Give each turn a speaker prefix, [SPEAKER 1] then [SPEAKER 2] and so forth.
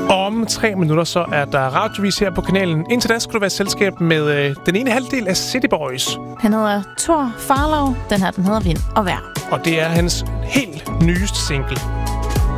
[SPEAKER 1] Om 3 minutter, så er der radiovis her på kanalen. Indtil da skal du være i selskab med den ene halvdel af City Boys.
[SPEAKER 2] Han hedder Thor Farlov. Den her, den hedder Vind og Vejr.
[SPEAKER 1] Og det er hans helt nyeste single.